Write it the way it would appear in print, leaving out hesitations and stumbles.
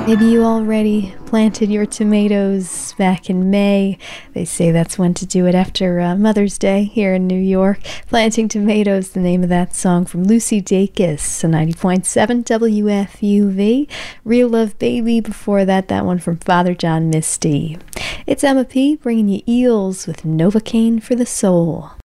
Maybe you already planted your tomatoes back in May. They say that's when to do it after Mother's Day here in New York. Planting Tomatoes, the name of that song from Lucy Dacus, 90.7 WFUV. Real Love Baby, before that, that one from Father John Misty. It's Emma P. bringing you Eels with Novocaine for the Soul.